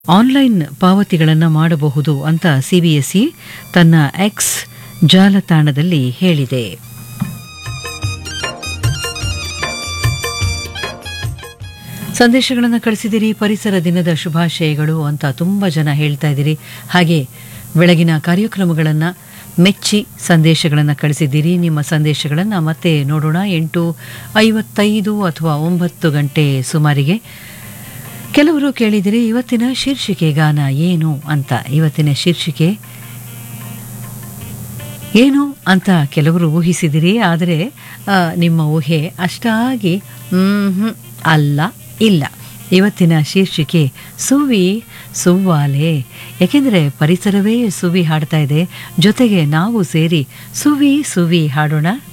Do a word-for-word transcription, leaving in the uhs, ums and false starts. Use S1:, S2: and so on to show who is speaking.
S1: Online ಪಾವತಿಗಳನ್ನು ಮಾಡಬಹುದು ಅಂತ ಸಿಬಿಎಸ್ಇ ತನ್ನ ಎಕ್ಸ್ ಜಾಲತಾಣದಲ್ಲಿ ಹೇಳಿದೆ. ಸಂದೇಶಗಳನ್ನು ಕಳಿಸಿದಿರಿ. ಪರಿಸರ ದಿನದ ಶುಭಾಶಯಗಳು ಅಂತ ತುಂಬ ಜನ ಹೇಳ್ತಾ ಇದ್ದೀರಿ. ಹಾಗೆ ಬೆಳಗಿನ ಕಾರ್ಯಕ್ರಮಗಳನ್ನು ಮೆಚ್ಚಿ ಸಂದೇಶಗಳನ್ನು ಕಳಿಸಿದ್ದೀರಿ. ನಿಮ್ಮ ಸಂದೇಶಗಳನ್ನು ಮತ್ತೆ ನೋಡೋಣ. ಎಂಟು ಐವತ್ತೈದು ಅಥವಾ ಒಂಬತ್ತು ಗಂಟೆ ಸುಮಾರಿಗೆ ಕೆಲವರು ಕೇಳಿದಿರಿ ಇವತ್ತಿನ ಶೀರ್ಷಿಕೆ ಗಾನ ಏನು ಅಂತ. ಇವತ್ತಿನ ಶೀರ್ಷಿಕೆ ಏನು ಅಂತ ಕೆಲವರು ಊಹಿಸಿದಿರಿ. ಆದರೆ ನಿಮ್ಮ ಊಹೆ ಅಷ್ಟಾಗಿ ಹ್ಮ್ ಅಲ್ಲ ಇಲ್ಲ. ಇವತ್ತಿನ ಶೀರ್ಷಿಕೆ ಸುವಿ ಸುವ್ವಾಲೆ. ಏಕೆಂದರೆ ಪರಿಸರವೇ ಸುವಿ ಹಾಡ್ತಾ ಇದೆ, ಜೊತೆಗೆ ನಾವು ಸೇರಿ ಸುವಿ ಸುವಿ ಹಾಡೋಣ.